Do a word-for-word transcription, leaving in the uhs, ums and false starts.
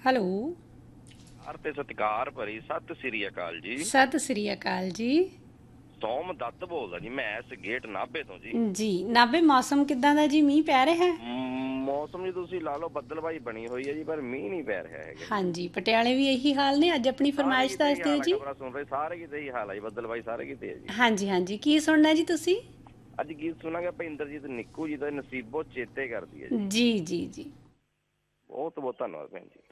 Hello. ਹਰ ਤੇ ਸਤਿਕਾਰ ਭਰੀ ਸਤਿ ਸ੍ਰੀ ਅਕਾਲ ਜੀ। ਸਤਿ ਸ੍ਰੀ ਅਕਾਲ ਜੀ। ਸੋਮ ਦੱਤ ਬੋਲਦਾ ਜੀ, ਮੈਂ ਇਸ ਗੇਟ ਨਾਭੇ ਤੋਂ ਜੀ। ਜੀ ਨਾਭੇ ਮੌਸਮ ਕਿੱਦਾਂ ਦਾ ਜੀ? ਮੀਂਹ ਪੈ ਰਿਹਾ ਹੈ? ਮ, ਮੌਸਮ ਜੀ ਤੁਸੀਂ ਲਾ ਲਓ, ਬੱਦਲਬਾਈ ਬਣੀ ਹੋਈ ਹੈ ਜੀ, ਪਰ ਮੀਂਹ ਨਹੀਂ ਪੈ ਰਿਹਾ ਹੈਗਾ ਜੀ। ਹਾਂਜੀ, ਪਟਿਆਲੇ ਵੀ ਇਹੀ ਹਾਲ ਨੇ। ਅੱਜ ਆਪਣੀ ਸਾਰੇ ਫਰਮਾਇਸ਼ ਕਿਤੇ ਦੱਸ ਹੀ ਦਿਓ ਹਾਲ ਹੈ, ਜੀ। ਖਬਰਾਂ ਸੁਣ ਰਹੇ ਸਾਰੇ ਕਿਤੇ ਹੀ ਹਾਲ ਹੈ ਜੀ, ਬੱਦਲਬਾਈ ਸਾਰੇ ਕਿਤੇ ਹੈ ਜੀ। ਹਾਂਜੀ ਹਾਂਜੀ, ਕੀ ਸੁਣਨਾ ਜੀ ਤੁਸੀਂ? ਅੱਜ ਗੀਤ ਸੁਣਾਂਗੇ ਆਪਾਂ ਇੰਦਰਜੀਤ ਨਿੱਕੂ ਜੀ ਦਾ, ਨਸੀਬੋ ਚੇਤੇ ਕਰਦੀ ਹੈ ਜੀ। ਜੀ ਜੀ ਜੀ। ਬਹੁਤ ਬਹੁਤ ਧੰਨਵਾਦ ਭੈਣ ਜੀ।